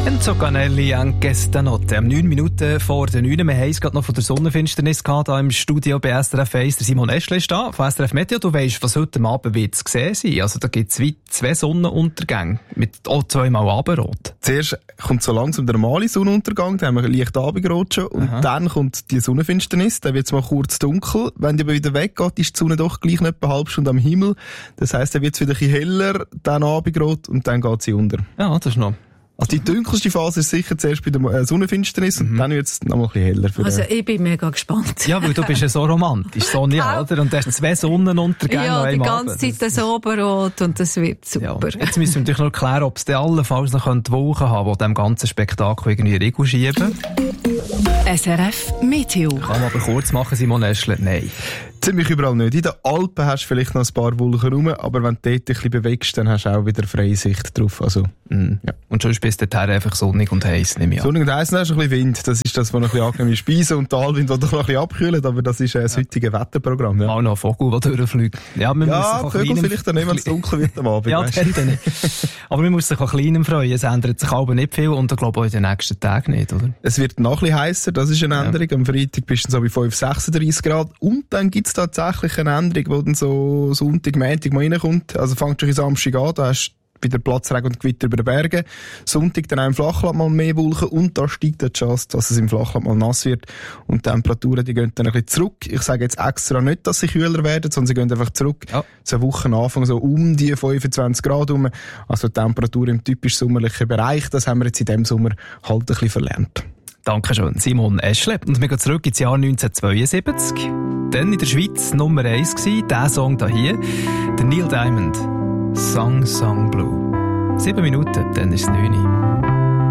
Enzo Canelli, anche stanotte. 9 Minuten vor der 9. Wir haben es gerade noch von der Sonnenfinsternis gehabt, hier im Studio bei SRF 1. Der Simon Eschle ist da, von SRF Meteo. Du weisst, was heute Abend wird zu sehen sein. Also da gibt es wie 2 Sonnenuntergänge mit auch 2-mal Abendrot. Zuerst kommt so langsam der normale Sonnenuntergang, dann haben wir leicht Abendrot schon. Und dann kommt die Sonnenfinsternis, dann wird es mal kurz dunkel. Wenn die aber wieder weggeht, ist die Sonne doch gleich noch etwa eine halbe Stunde am Himmel. Das heisst, dann wird es wieder ein bisschen heller, dann Abendrot und dann geht sie unter. Ja, das ist noch... Also die dunkelste Phase ist sicher zuerst bei der Sonnenfinsternis und dann wird es noch mal ein bisschen heller. Also ich bin mega gespannt. Ja, weil du bist ja so romantisch, Sonja, oder? Und du hast 2 Sonnenuntergänge ja, die ganze Abend. Zeit das Oberrot und das wird super. Ja. Jetzt müssen wir natürlich noch klären, ob es dann allenfalls noch Wolken haben, die dem ganzen Spektakel irgendwie Riegel schieben. SRF Meteo. Kann man aber kurz machen, Simon Eschle? Nein. Ziemlich überall nicht. In den Alpen hast du vielleicht noch ein paar Wolken rum, aber wenn du dort ein bisschen bewegst, dann hast du auch wieder freie Sicht drauf. Also, ja. Und sonst bist du dort einfach sonnig und heiß, nehme ich an. Sonnig und heiß, dann hast du ein bisschen Wind. Das ist das, was noch ein bisschen angenehme Speisen und Talwind, das noch ein bisschen abkühlt, aber das ist das heutige Wetterprogramm. Ja. Mal noch ein Vogel, der durchfliegt. Ja, Vögel vielleicht dann nicht, wenn es dunkel wird am Abend. Ja, das nicht. Aber man muss sich auch kleinem freuen. Es ändert sich aber nicht viel und ich glaube auch in den nächsten Tagen nicht, oder? Es wird noch ein bisschen heißer, das ist eine Änderung. Am Freitag bist du so bei 5, 36 Grad. Und dann gibt es tatsächlich eine Änderung, die dann so Sonntag, Montag mal reinkommt. Also fängt schon Samstag an, da hast du wieder Platzregen und Gewitter über den Bergen. Sonntag dann auch im Flachland mal mehr Wolken und da steigt die Chance, dass es im Flachland mal nass wird. Und die Temperaturen, die gehen dann ein bisschen zurück. Ich sage jetzt extra nicht, dass sie kühler werden, sondern sie gehen einfach zurück. Ja. So Wochenanfang so um die 25 Grad rum. Also die Temperatur im typisch sommerlichen Bereich, das haben wir jetzt in diesem Sommer halt ein bisschen verlernt. Dankeschön, Simon Eschle. Und wir gehen zurück ins Jahr 1972. Dann in der Schweiz Nummer 1 gewesen, der Song da hier, der Neil Diamond. Song Blue. 7 Minuten, dann ist es 9 Uhr.